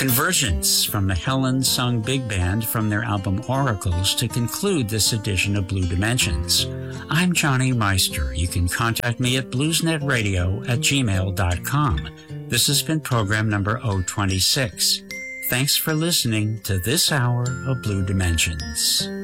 Convergence from the Helen Sung Big Band from their album Oracles to conclude this edition of Blue Dimensions. I'm Johnny Meister. You can contact me at bluesnetradio@gmail.com. This has been program number 026. Thanks for listening to this hour of Blue Dimensions.